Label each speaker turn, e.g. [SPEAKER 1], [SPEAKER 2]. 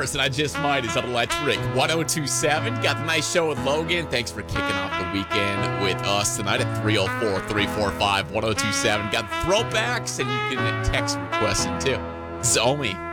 [SPEAKER 1] Cars, and I just might is on Electric 1027. Got the nice show with Logan. Thanks for kicking off the weekend with us tonight at 304-345-1027. Got throwbacks, and you can text requests in too. This is Omi.